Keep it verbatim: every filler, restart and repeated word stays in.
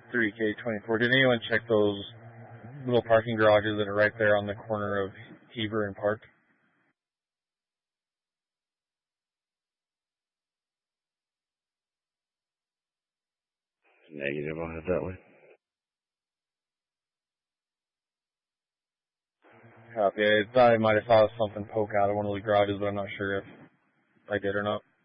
three K twenty-four. Did anyone check those little parking garages that are right there on the corner of Heber and Park? Negative on it that way. Copy. I thought I might have saw something poke out of one of the garages, but I'm not sure if I did or not.